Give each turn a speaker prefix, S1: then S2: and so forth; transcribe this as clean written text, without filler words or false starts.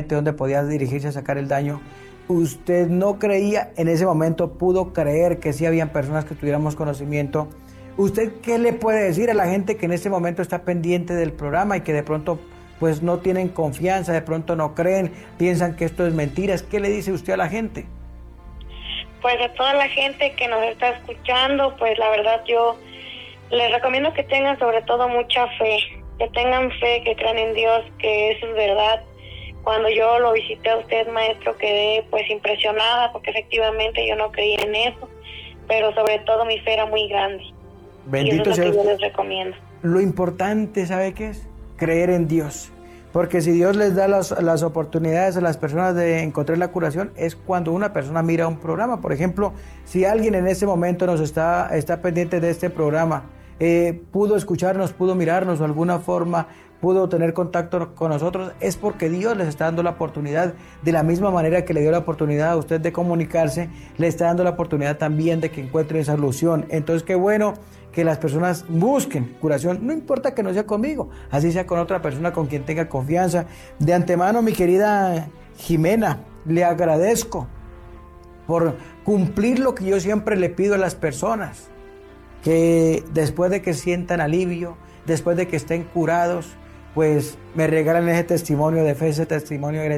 S1: exactamente dónde podía dirigirse a sacar el daño. Usted no creía, en ese momento pudo creer que sí habían personas que tuviéramos conocimiento. ¿Usted qué le puede decir a la gente que en este momento está pendiente del programa y que de pronto pues no tienen confianza, de pronto no creen, piensan que esto es mentiras? ¿Qué le dice usted a la gente?
S2: Pues a toda la gente que nos está escuchando, pues la verdad yo les recomiendo que tengan sobre todo mucha fe, que tengan fe, que crean en Dios, que eso es verdad. Cuando yo lo visité a usted, maestro, quedé pues impresionada porque efectivamente yo no creía en eso, pero sobre todo mi fe era muy grande.
S1: Bendito sea.
S2: Y eso es lo que yo les recomiendo.
S1: Lo importante, ¿sabe qué es? Creer en Dios. Porque si Dios les da las oportunidades a las personas de encontrar la curación, es cuando una persona mira un programa. Por ejemplo, si alguien en este momento nos está pendiente de este programa, pudo escucharnos, pudo mirarnos, o de alguna forma pudo tener contacto con nosotros, es porque Dios les está dando la oportunidad, de la misma manera que le dio la oportunidad a usted de comunicarse, le está dando la oportunidad también de que encuentren solución. Entonces, qué bueno que las personas busquen curación, no importa que no sea conmigo, así sea con otra persona con quien tenga confianza. De antemano, mi querida Jimena, le agradezco por cumplir lo que yo siempre le pido a las personas, que después de que sientan alivio, después de que estén curados, pues me regalan ese testimonio de fe, ese testimonio de